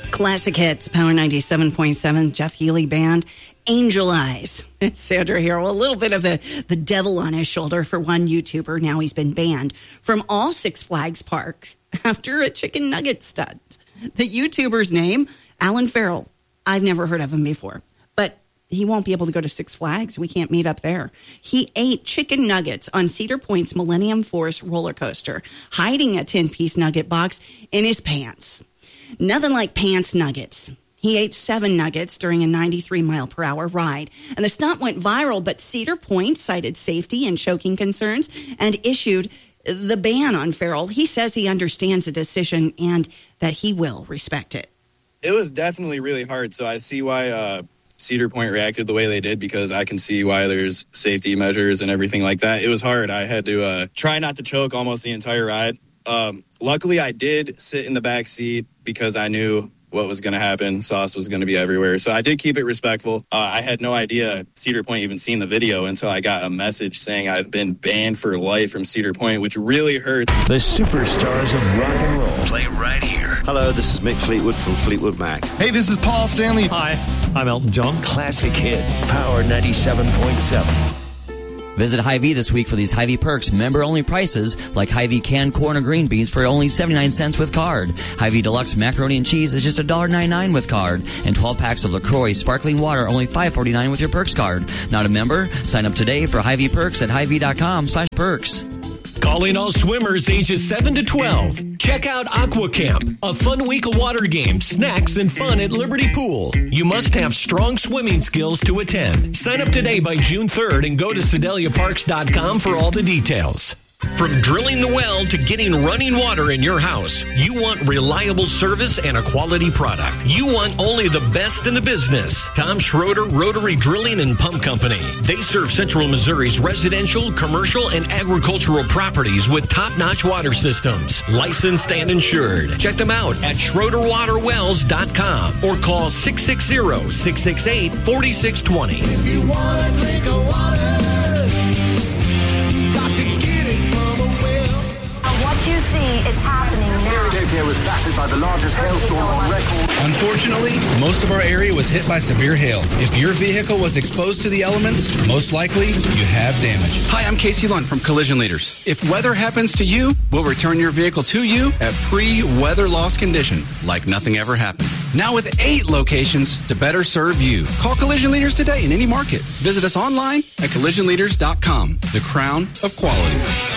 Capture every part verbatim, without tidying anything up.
Classic Hits, Power ninety-seven point seven, Jeff Healey Band, Angel Eyes. It's Sandra here. Well, a little bit of the, the devil on his shoulder for one YouTuber. Now he's been banned from all Six Flags parks after a chicken nugget stunt. The YouTuber's name, Alan Farrell. I've never heard of him before, but he won't be able to go to Six Flags. We can't meet up there. He ate chicken nuggets on Cedar Point's Millennium Force roller coaster, hiding a ten-piece nugget box in his pants. Nothing like pants nuggets. He ate seven nuggets during a ninety-three mile per hour ride, and the stunt went viral, but Cedar Point cited safety and choking concerns and issued the ban on Farrell. He says he understands the decision and that he will respect it. It was definitely really hard, so I see why uh, Cedar Point reacted the way they did, because I can see why there's safety measures and everything like that. It was hard. I had to uh, try not to choke almost the entire ride. Um, luckily, I did sit in the back seat because I knew what was going to happen. Sauce was going to be everywhere. So I did keep it respectful. Uh, I had no idea Cedar Point even seen the video until I got a message saying I've been banned for life from Cedar Point, which really hurt. The superstars of rock and roll play right here. Hello, this is Mick Fleetwood from Fleetwood Mac. Hey, this is Paul Stanley. Hi, I'm Elton John. Classic Hits, Power ninety-seven point seven. Visit Hy-Vee this week for these Hy-Vee perks, member-only prices like Hy-Vee canned corn or green beans for only seventy-nine cents with card. Hy-Vee Deluxe macaroni and cheese is just one dollar ninety-nine with card. And twelve packs of LaCroix sparkling water only five forty-nine with your perks card. Not a member? Sign up today for Hy-Vee perks at Hy-Vee.com slash perks. Calling all swimmers ages seven to twelve. Check out Aqua Camp, a fun week of water games, snacks, and fun at Liberty Pool. You must have strong swimming skills to attend. Sign up today by June third and go to Sedalia Parks dot com for all the details. From drilling the well to getting running water in your house, you want reliable service and a quality product. You want only the best in the business. Tom Schroeder Rotary Drilling and Pump Company. They serve Central Missouri's residential, commercial, and agricultural properties with top-notch water systems. Licensed and insured. Check them out at Schroeder Water Wells dot com or call six six zero, six six eight, four six two zero. If you want to drink a water, you got to get it from a well. What you see is happening now. Philadelphia was battered by the largest hailstorm on record. Unfortunately, most of our area was hit by severe hail. If your vehicle was exposed to the elements, most likely you have damage. Hi, I'm Casey Lund from Collision Leaders. If weather happens to you, we'll return your vehicle to you at pre-weather loss condition, like nothing ever happened. Now with eight locations to better serve you. Call Collision Leaders today in any market. Visit us online at collision leaders dot com. The crown of quality.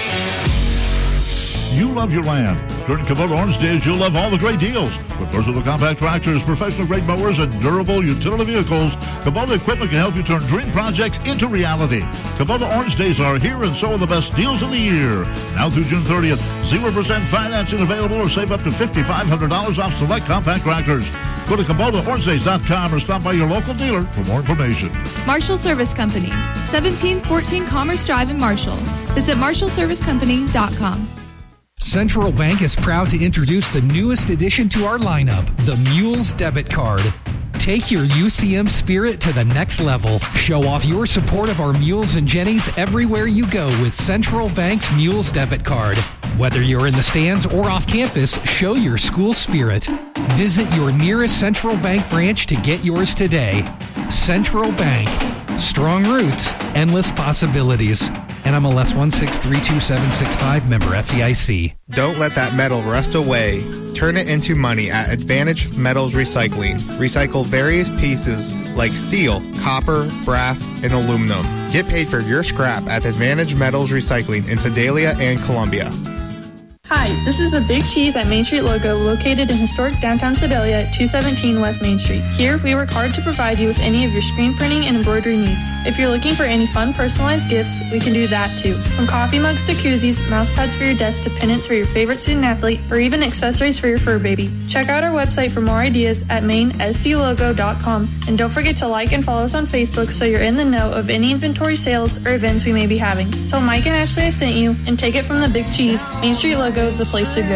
You love your land. During Kubota Orange Days, you'll love all the great deals. With versatile compact tractors, professional-grade mowers, and durable utility vehicles, Kubota equipment can help you turn dream projects into reality. Kubota Orange Days are here, and so are the best deals of the year. Now through June thirtieth, zero percent financing available, or save up to five thousand five hundred dollars off select compact tractors. Go to Kubota Orange Days dot com or stop by your local dealer for more information. Marshall Service Company, seventeen fourteen Commerce Drive in Marshall. Visit marshall service company dot com. Central Bank is proud to introduce the newest addition to our lineup, the Mules Debit Card. Take your U C M spirit to the next level. Show off your support of our Mules and Jennies everywhere you go with Central Bank's Mules Debit Card. Whether you're in the stands or off campus, show your school spirit. Visit your nearest Central Bank branch to get yours today. Central Bank. Strong roots, endless possibilities. N M L S one six three two seven six five, member F D I C. Don't let that metal rust away. Turn it into money at Advantage Metals Recycling. Recycle various pieces like steel, copper, brass, and aluminum. Get paid for your scrap at Advantage Metals Recycling in Sedalia and Columbia. Hi, this is the Big Cheese at Main Street Logo, located in historic downtown Sedalia at two seventeen West Main Street. Here, we work hard to provide you with any of your screen printing and embroidery needs. If you're looking for any fun personalized gifts, we can do that too. From coffee mugs to koozies, mouse pads for your desk to pennants for your favorite student athlete, or even accessories for your fur baby. Check out our website for more ideas at main s d logo dot com. And don't forget to like and follow us on Facebook so you're in the know of any inventory sales or events we may be having. Tell Mike and Ashley I sent you and take it from the Big Cheese. Main Street Logo is the place to go.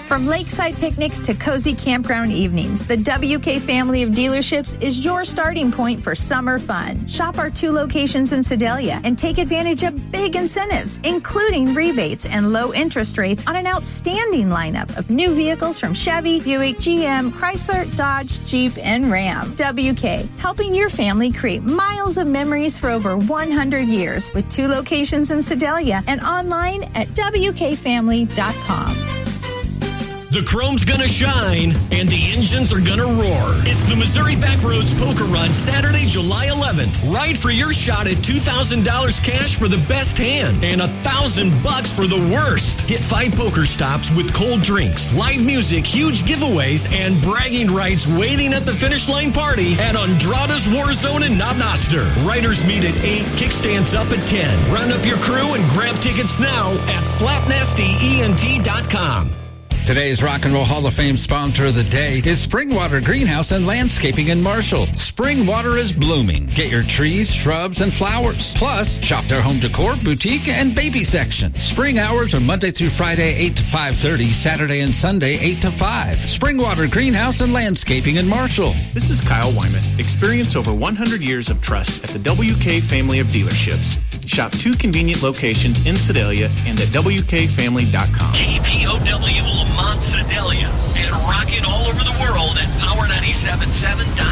From lakeside picnics to cozy campground evenings, the W K family of dealerships is your starting point for summer fun. Shop our two locations in Sedalia and take advantage of big incentives, including rebates and low interest rates on an outstanding lineup of new vehicles from Chevy, Buick, G M, Chrysler, Dodge, Jeep, and Ram. W K, helping your family create miles of memories for over one hundred years with two locations in Sedalia and online at W K family dot com. The chrome's gonna shine, and the engines are gonna roar. It's the Missouri Backroads Poker Run, Saturday, July eleventh. Ride for your shot at two thousand dollars cash for the best hand and one thousand bucks for the worst. Get five poker stops with cold drinks, live music, huge giveaways, and bragging rights waiting at the finish line party at Andrada's War Zone in Knob Noster. Riders meet at eight, kickstands up at ten. Round up your crew and grab tickets now at slap nasty E N T dot com. Today's Rock and Roll Hall of Fame sponsor of the day is Springwater Greenhouse and Landscaping in Marshall. Springwater is blooming. Get your trees, shrubs, and flowers. Plus, shop their home decor, boutique, and baby section. Spring hours are Monday through Friday, eight to five thirty, Saturday and Sunday, eight to five. Springwater Greenhouse and Landscaping in Marshall. This is Kyle Wyman. Experience over one hundred years of trust at the W K family of dealerships. Shop two convenient locations in Sedalia and at W K family dot com. K P O W Lamont Sedalia and rocking all over the world at power nine seven seven dot com.